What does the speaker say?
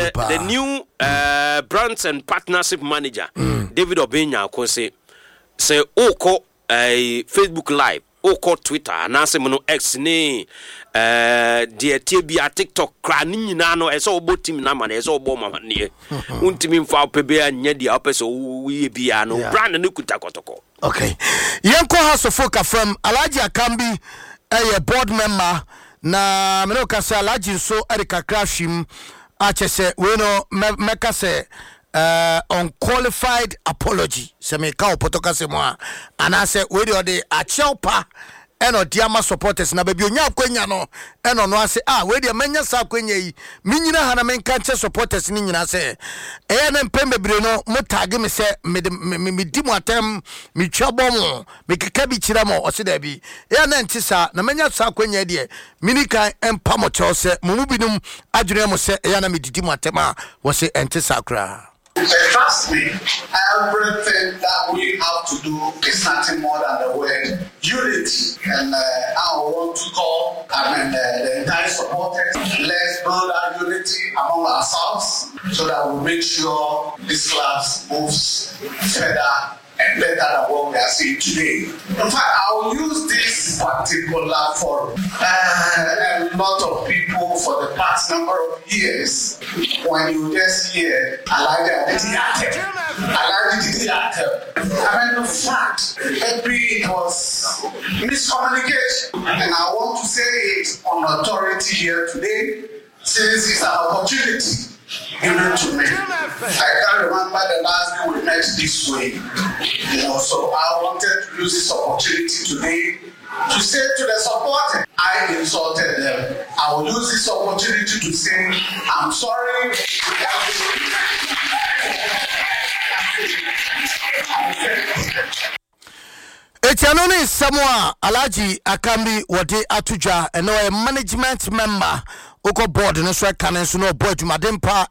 the new brands and partnership manager David Obenya ko say oko Facebook live oko Twitter anase mo no X ni de tebia TikTok kra ni nyina no eso obo team na ma na eso obo mama ne untimi mfa opebe anya dia opeso wiye bia no brand ne kuta kotoko. Okay, Yanko Hasofoka from Alhaji Akambi a board member na me no kasa Alhaji so Erika Krashim achese we no meka se unqualified apology se me ka opotoka se mo anase we de achelpa eno diama supporters na baby onya akwanya no eno no ase we de manya sa akwanya yi minyina hana menka che supporters ni nyina se na mpembe bre no mo tag me se me di mo atem me twabom me keka bi kira mo o se da bi na ntisa na manya sa akwanya de minika empa mo che se mo binum adwene mo se na me didi mo atem a wo se ntisa kra. Trust me, everything that we have to do is nothing more than the word unity. And I want to call the entire supporters. Let's build our unity among ourselves so that we make sure this club moves further and better than what we are seeing today. In fact, I will use this particular forum. A lot of people for the past number of years, when you just hear Alhaji Didi, the fact, maybe it was miscommunication. And I want to say it on authority here today, since it's an opportunity given to me. I can't remember the last time we met this way. So I wanted to use this opportunity today to say to the supporters, I insulted them. I will use this opportunity to say, I'm sorry. Etianoni Samoa Alhaji Akambi wode atuja eno a management member oko board no so kan so no board madempa